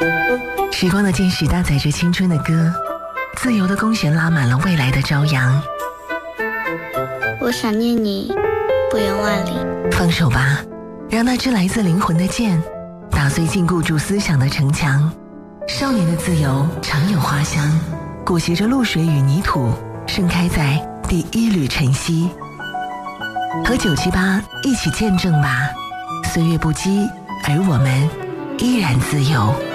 时光的箭矢搭载着青春的歌，自由的弓弦拉满了未来的朝阳。 我想念你，不远万里。 放手吧，让那支来自灵魂的箭，打碎禁锢住思想的城墙。少年的自由常有花香，裹挟着露水与泥土，盛开在第一缕晨曦。和978一起见证吧，岁月不羁，而我们依然自由。